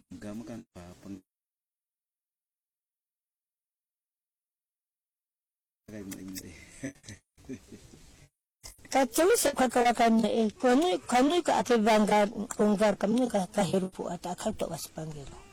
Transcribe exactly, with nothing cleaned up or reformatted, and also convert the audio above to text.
Gama kan papun kayak ini. Kacau sekakarakan eh koni koni ka ate bangga unggar kami ka kahirupu ata akal to was panggil.